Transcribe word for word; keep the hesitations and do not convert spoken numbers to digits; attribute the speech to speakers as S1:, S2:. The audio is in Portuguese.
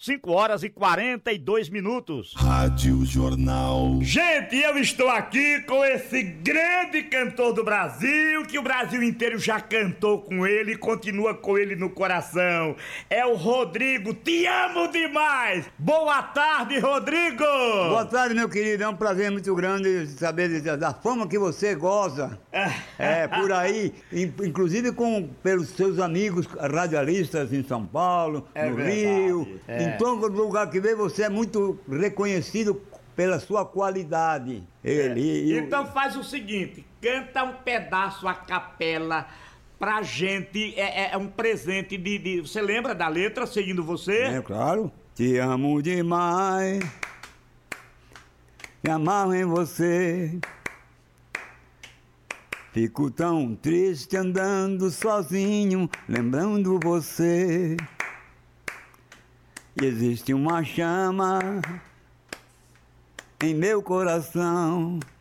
S1: cinco horas e quarenta e dois minutos.
S2: Rádio Jornal.
S1: Gente, eu estou aqui com esse grande cantor do Brasil, que o Brasil inteiro já cantou com ele e continua com ele no coração. É o Rodrigo. Te amo demais! Boa tarde, Rodrigo!
S3: Boa tarde, meu querido. É um prazer muito grande saber da fama que você goza. É, por aí, inclusive com, pelos seus amigos radialistas em São Paulo,
S1: É
S3: no
S1: verdade,
S3: Rio.
S1: é.
S3: Em todo lugar que vê, você é muito reconhecido pela sua qualidade. Ele, e- e-
S1: Então faz o seguinte, canta um pedaço a capela pra gente, é, é- é um presente de, de... Você lembra da letra, seguindo você?
S3: É claro. Te amo demais, me amarro em você. Fico tão triste andando sozinho, lembrando você. E existe uma chama em meu coração